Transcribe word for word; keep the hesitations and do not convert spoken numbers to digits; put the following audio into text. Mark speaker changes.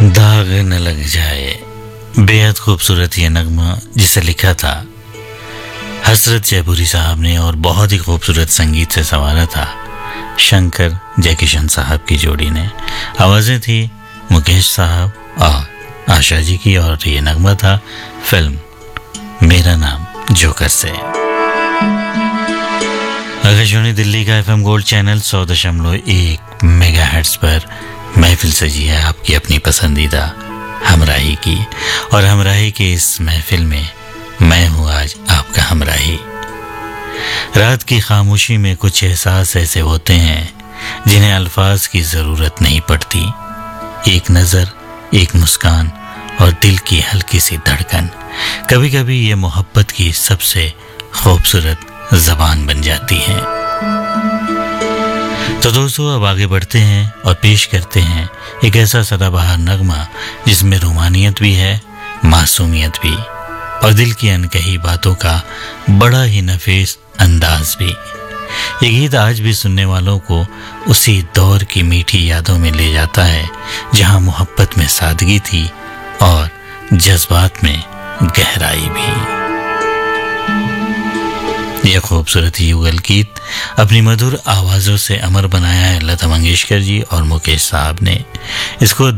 Speaker 1: दाग न लग जाए, बेहद खूबसूरत ये नगमा जिसे लिखा था हसरत जयपुरी साहब ने और बहुत ही खूबसूरत संगीत से संवारा था शंकर जयकिशन साहब की जोड़ी ने। आवाज़ें थी मुकेश साहब और आशा जी की और ये नगमा था फिल्म मेरा नाम जोकर से। आकाशवाणी दिल्ली का एफएम गोल्ड चैनल सौ दशमलव एक मेगाहर्ट्ज पर महफिल सजी है आपकी अपनी पसंदीदा हमराही की, और हमराही के इस महफिल में मैं हूँ आज आपका हमराही। रात की खामोशी में कुछ एहसास ऐसे होते हैं जिन्हें अल्फाज की ज़रूरत नहीं पड़ती। एक नज़र, एक मुस्कान और दिल की हल्की सी धड़कन कभी कभी ये मोहब्बत की सबसे खूबसूरत ज़बान बन जाती है। तो दोस्तों अब आगे बढ़ते हैं और पेश करते हैं एक ऐसा सदाबहार नगमा जिसमें रूमानियत भी है, मासूमियत भी और दिल की अनकही बातों का बड़ा ही नफीस अंदाज भी। ये गीत आज भी सुनने वालों को उसी दौर की मीठी यादों में ले जाता है जहां मोहब्बत में सादगी थी और जज्बात में गहराई भी। यह खूबसूरत युगल गीत अपनी मधुर आवाज़ों से अमर बनाया है लता मंगेशकर जी और मुकेश साहब ने। इसको